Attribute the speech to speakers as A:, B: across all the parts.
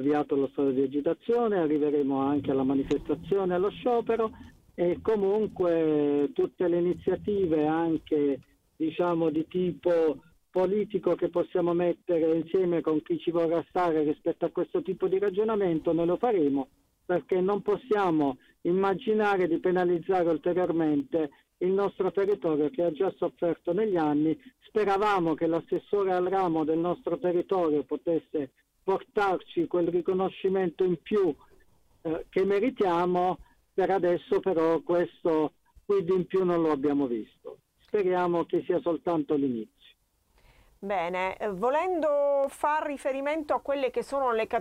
A: avviato lo stato di agitazione, arriveremo anche alla manifestazione, allo sciopero, e comunque tutte le iniziative anche diciamo di tipo politico che possiamo mettere insieme con chi ci vorrà stare rispetto a questo tipo di ragionamento noi lo faremo, perché non possiamo immaginare di penalizzare ulteriormente il nostro territorio che ha già sofferto negli anni. Speravamo che l'assessore al ramo del nostro territorio potesse portarci quel riconoscimento in più che meritiamo. Per adesso però questo quid in più non lo abbiamo visto. Speriamo che sia soltanto l'inizio.
B: Bene, volendo far riferimento a quelle che sono le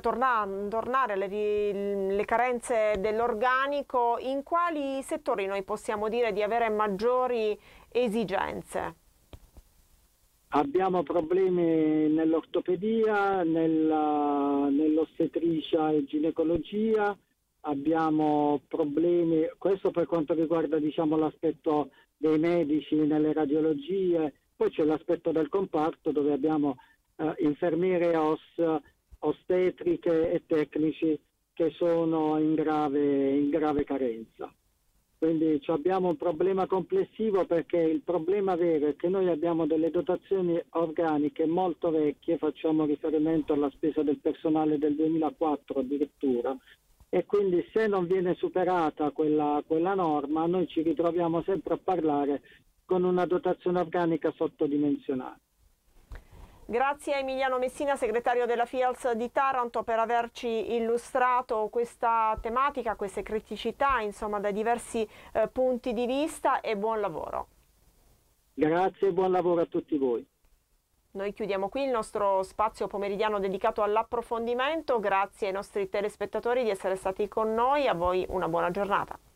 B: carenze dell'organico, in quali settori noi possiamo dire di avere maggiori esigenze?
A: Abbiamo problemi nell'ortopedia, nell'ostetricia e ginecologia, abbiamo problemi, questo per quanto riguarda diciamo l'aspetto dei medici nelle radiologie. Poi c'è l'aspetto del comparto dove abbiamo infermiere ostetriche e tecnici che sono in grave carenza. Quindi abbiamo un problema complessivo, perché il problema vero è che noi abbiamo delle dotazioni organiche molto vecchie, facciamo riferimento alla spesa del personale del 2004 addirittura, e quindi se non viene superata quella norma noi ci ritroviamo sempre a parlare con una dotazione organica sottodimensionata.
B: Grazie a Emiliano Messina, segretario della FIALS di Taranto, per averci illustrato questa tematica, queste criticità, insomma, da diversi punti di vista, e buon lavoro.
A: Grazie e buon lavoro a tutti voi.
B: Noi chiudiamo qui il nostro spazio pomeridiano dedicato all'approfondimento. Grazie ai nostri telespettatori di essere stati con noi, a voi una buona giornata.